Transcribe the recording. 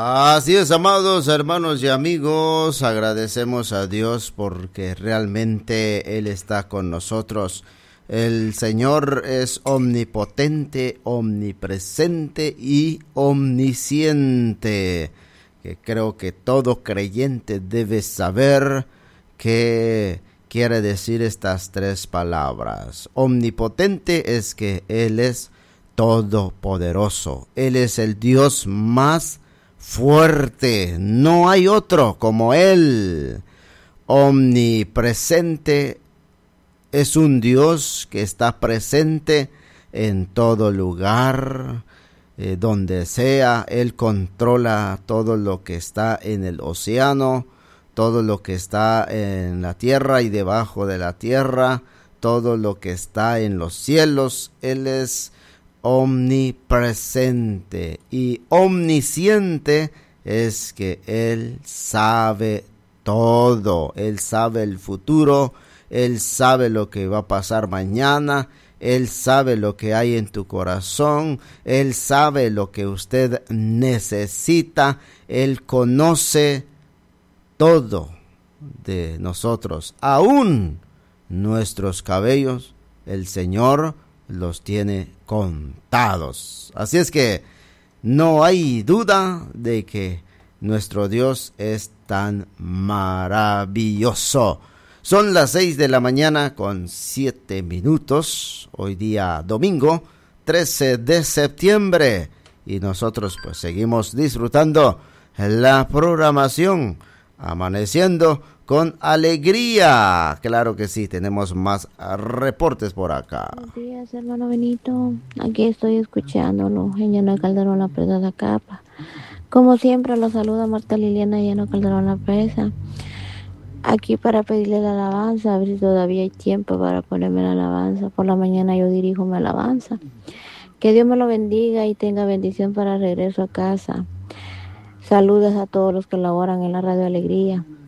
Así es, amados hermanos y amigos, agradecemos a Dios porque realmente Él está con nosotros. El Señor es omnipotente, omnipresente y omnisciente, que creo que todo creyente debe saber qué quiere decir estas tres palabras. Omnipotente es que Él es todopoderoso, Él es el Dios más fuerte, no hay otro como Él. Omnipresente es un Dios que está presente en todo lugar, donde sea. Él controla todo lo que está en el océano, todo lo que está en la tierra y debajo de la tierra, todo lo que está en los cielos. Él es omnipresente, y omnisciente es que Él sabe todo. Él sabe el futuro, Él sabe lo que va a pasar mañana, Él sabe lo que hay en tu corazón, Él sabe lo que usted necesita, Él conoce todo de nosotros, aún nuestros cabellos. El Señor los tiene contados. Así es que no hay duda de que nuestro Dios es tan maravilloso. Son las 6 de la mañana con 7 minutos. Hoy día domingo 13 de septiembre. Y nosotros pues seguimos disfrutando la programación Amaneciendo con Alegría. Claro que sí, tenemos más reportes por acá. Buenos días, hermano Benito. Aquí estoy escuchándolo. Llano Calderón, La Presa de Capa. Como siempre, lo saluda Marta Liliana Llano Calderón, La Presa. Aquí para pedirle la alabanza, a ver si todavía hay tiempo para ponerme la alabanza. Por la mañana yo dirijo mi alabanza. Que Dios me lo bendiga y tenga bendición para regreso a casa. Saludos a todos los que laboran en la Radio Alegría.